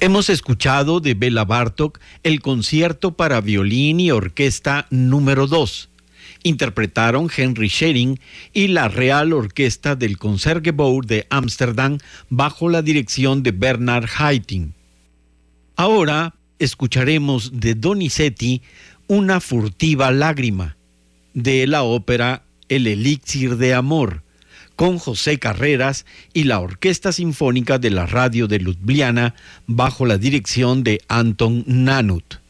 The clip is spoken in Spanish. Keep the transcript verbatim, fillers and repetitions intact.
Hemos escuchado de Bela Bartók el concierto para violín y orquesta número dos. Interpretaron Henry Schering y la Real Orquesta del Concertgebouw de Ámsterdam bajo la dirección de Bernard Haitink. Ahora escucharemos de Donizetti Una furtiva lágrima, de la ópera El elixir de amor, con José Carreras y la Orquesta Sinfónica de la Radio de Ljubljana bajo la dirección de Anton Nanut.